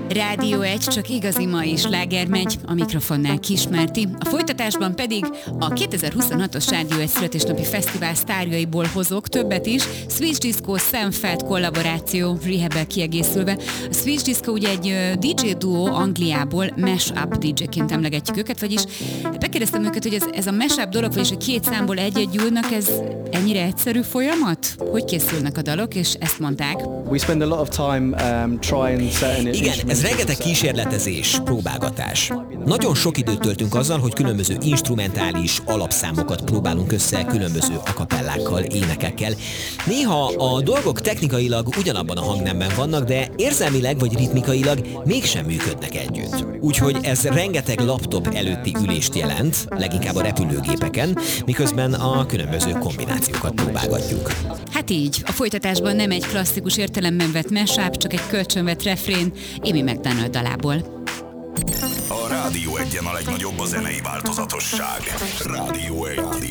Rádió 1, csak igazi mai sláger megy, a mikrofonnál Kismárti. A folytatásban pedig a 2026-os Rádió 1 születésnapi fesztivál sztárjaiból hozok többet is. Switch Disco Sam Feld kollaboráció, Rehab-el kiegészülve. A Switch Disco ugye egy DJ duo Angliából, Mashup DJ-ként emlegetjük őket, vagyis bekérdeztem őket, hogy ez a mashup dolog, vagyis a két számból egy-egy gyúrnak, ez ennyire egyszerű folyamat? Hogy készülnek a dalok, és ezt mondták. We spend a lot of time trying certain Igen, ez rengeteg kísérletezés, próbálgatás. Nagyon sok időt töltünk azzal, hogy különböző instrumentális alapszámokat próbálunk össze különböző akapellákkal, énekekkel. Néha a dolgok technikailag ugyanabban a hangnemben vannak, de érzelmileg vagy ritmikailag mégsem működnek együtt. Úgyhogy ez rengeteg laptop előtti ülést jelent, leginkább a repülőgépeken, miközben a különböző kombinációkat próbálgatjuk. Hát így, a folytatásban nem egy klasszikus értelemben vett mashup, csak egy kölcsönvett refrén Amy McDonald dalából. A Rádió 1-en a legnagyobb a zenei változatosság. Rádió 1.